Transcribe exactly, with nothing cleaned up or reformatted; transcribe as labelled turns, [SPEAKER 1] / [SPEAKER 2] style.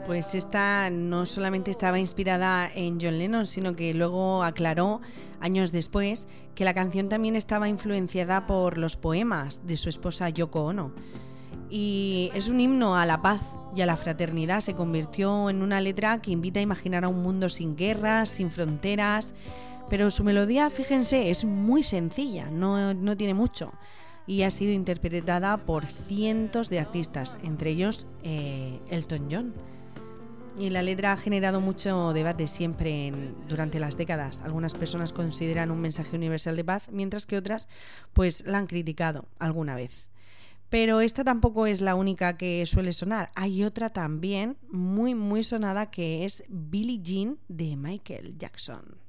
[SPEAKER 1] Pues esta no solamente estaba inspirada en John Lennon, sino que luego aclaró, años después, que la canción también estaba influenciada por los poemas de su esposa Yoko Ono. Y es un himno a la paz y a la fraternidad. Se convirtió en una letra que invita a imaginar a un mundo sin guerras, sin fronteras. Pero su melodía, fíjense, es muy sencilla, no, no tiene mucho. Y ha sido interpretada por cientos de artistas, entre ellos eh, Elton John. Y la letra ha generado mucho debate siempre en, durante las décadas. Algunas personas consideran un mensaje universal de paz, mientras que otras pues la han criticado alguna vez. Pero esta tampoco es la única que suele sonar. Hay otra también muy muy sonada que es Billie Jean de Michael Jackson.